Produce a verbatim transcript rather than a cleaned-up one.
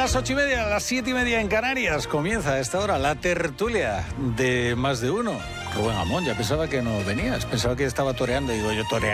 las ocho y media, a las siete y media en Canarias, comienza a esta hora la tertulia de Más de Uno. Rubén Amón, ya pensaba que no venías, pensaba que estaba toreando, digo yo, toreando.